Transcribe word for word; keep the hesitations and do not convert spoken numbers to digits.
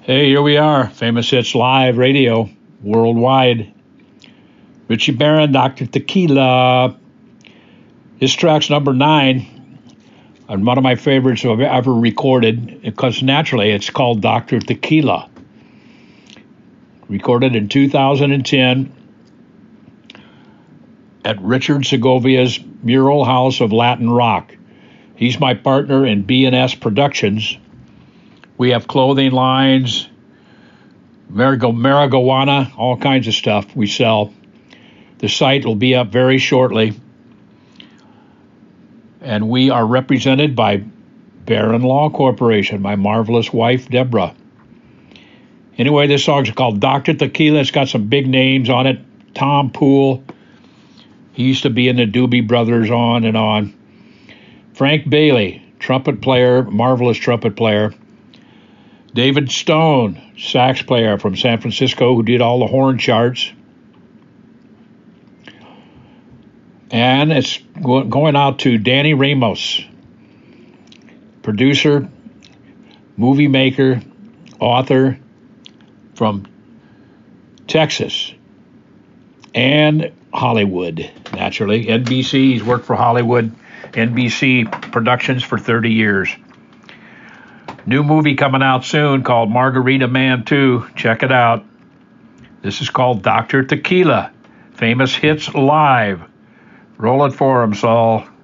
Hey, here we are, Famous Hits Live Radio, worldwide. Richie Barron, Doctor Tequila. This track's number nine, and one of my favorites I've ever recorded, because naturally it's called Doctor Tequila. Recorded in two thousand ten at Richard Segovia's Mural House of Latin Rock. He's my partner in B and S Productions. We have clothing lines, marijuana, all kinds of stuff we sell. The site will be up very shortly. And we are represented by Barron Law Corporation, my marvelous wife, Deborah. Anyway, this song's called Doctor Tequila. It's got some big names on it. Tom Poole. He used to be in the Doobie Brothers, on and on. Frank Bailey, trumpet player, marvelous trumpet player. David Stone, sax player from San Francisco, who did all the horn charts. And it's going out to Danny Ramos, producer, movie maker, author from Texas and Hollywood, naturally. N B C, he's worked for Hollywood, N B C Productions for thirty years. New movie coming out soon called Margarita Man two. Check it out. This is called Doctor Tequila. Famous Hits Live. Roll it for him, Saul.